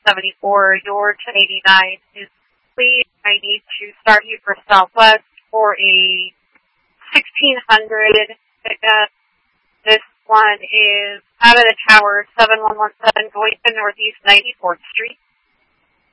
74, your 1089 is complete. I need to start you for Southwest for a 1600 pickup. This one is out of the tower, 7117, going to Northeast 94th Street.